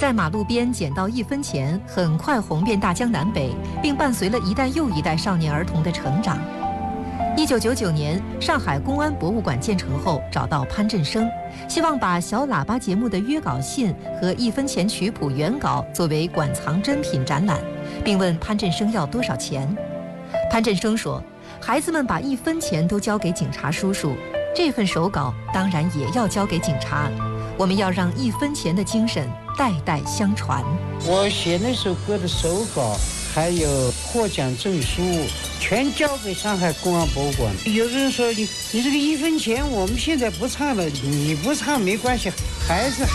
在马路边捡到1分钱，很快红遍大江南北，并伴随了一代又一代少年儿童的成长。1999年，上海公安博物馆建成后，找到潘振声，希望把小喇叭节目的约稿信和1分钱曲谱原稿作为馆藏珍品展览，并问潘振声要多少钱。潘振声说：“孩子们把1分钱都交给警察叔叔，这份手稿当然也要交给警察。我们要让1分钱的精神代代相传。” 我写那首歌的手稿还有获奖证书全交给上海公安博物馆。有人说你这个1分钱我们现在不唱了，你不唱没关系，孩子